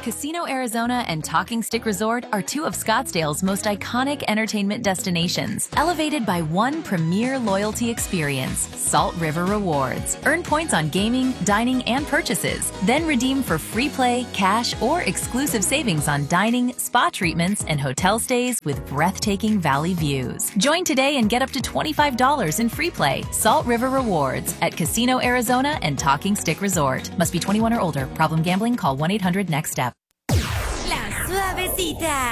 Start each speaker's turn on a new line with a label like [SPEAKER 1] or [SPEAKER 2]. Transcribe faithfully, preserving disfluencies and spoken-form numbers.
[SPEAKER 1] Casino Arizona and Talking Stick Resort are two of Scottsdale's most iconic entertainment destinations, elevated by one premier loyalty experience, Salt River Rewards. Earn points on gaming, dining, and purchases, then redeem for free play, cash, or exclusive savings on dining, spa treatments, and hotel stays with breathtaking valley views. Join today and get up to twenty-five dollars in free play. Salt River Rewards at Casino Arizona and Talking Stick Resort. Must be twenty-one or older. Problem gambling? Call one eight hundred next step.
[SPEAKER 2] La Suavecita.